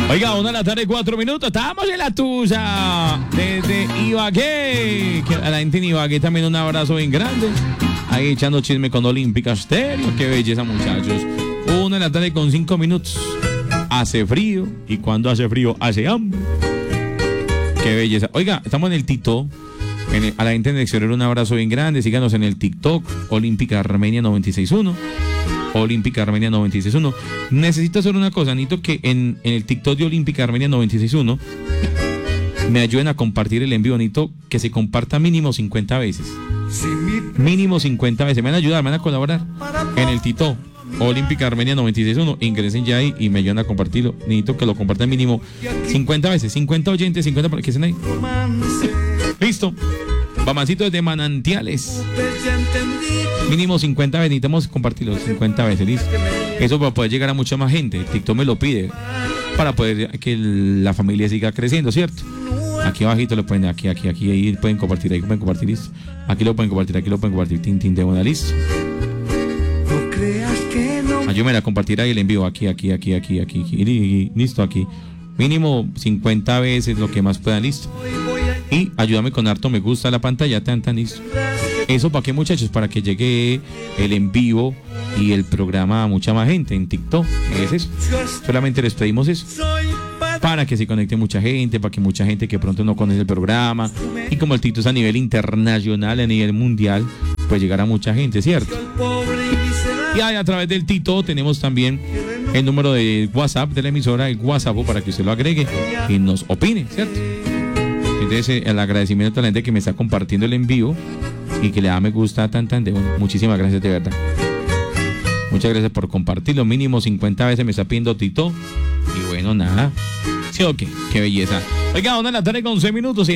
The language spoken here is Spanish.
Oiga, 1:04 Estamos en la Tusa desde Ibagué. Que a la gente en Ibagué también un abrazo bien grande. Ahí echando chisme con Olímpica Estéreo. Qué belleza, muchachos. 1:05 Hace frío. Y cuando hace frío, hace hambre. Qué belleza. Oiga, estamos en el TikTok. A la gente en el exterior un abrazo bien grande. Síganos en el TikTok. Olímpica Armenia 961. Olímpica Armenia 961. Necesito hacer una cosa. Necesito que en el TikTok de Olímpica Armenia 961 me ayuden a compartir el envío. Necesito que se comparta mínimo 50 veces. Mínimo 50 veces. Me van a ayudar, me van a colaborar en el TikTok Olímpica Armenia 961. Ingresen ya ahí y me ayudan a compartirlo. Necesito que lo compartan mínimo 50 veces. 50 oyentes, 50 para que estén ahí. Listo. Mamancito desde Manantiales. Mínimo 50 veces. Necesitamos compartirlo 50 veces. ¿Listo? Eso para poder llegar a mucha más gente. El TikTok me lo pide. Para poder que la familia siga creciendo, ¿cierto? Aquí abajito lo pueden, aquí, ahí pueden compartir, ahí pueden compartir, listo. Aquí lo pueden compartir, tin, de una, listo. Ayúdenme a compartir ahí el envío, aquí, listo, aquí. Mínimo 50 veces, lo que más puedan, listo. Y ayúdame con harto me gusta a la pantalla, tan, listo. ¿Eso para qué, muchachos? Para que llegue el en vivo y el programa a mucha más gente en TikTok. Es eso. Solamente les pedimos eso. Para que se conecte mucha gente, para que mucha gente que pronto no conoce el programa. Y como el TikTok es a nivel internacional, a nivel mundial, pues llegará mucha gente, ¿cierto? Y ahí a través del TikTok tenemos también el número de WhatsApp de la emisora, el WhatsApp, para que usted lo agregue y nos opine, ¿cierto? Entonces, el agradecimiento a la gente que me está compartiendo el envío y que le da me gusta tan de bueno. Muchísimas gracias de verdad. Muchas gracias por compartirlo. Mínimo 50 veces me está pidiendo Tito. Y bueno, nada. Sí, ok, qué belleza. Oiga, 1:11 y